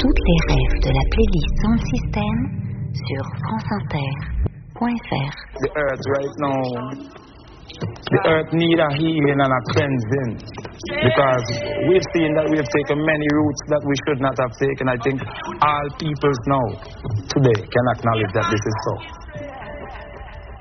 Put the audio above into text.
toutes les rêves de la playlist Sound System sur franceinter.fr. The earth right now, the earth need a healing and a cleansing, because we've seen that we've taken many routes that we should not have taken. I think all peoples now today can acknowledge that this is so.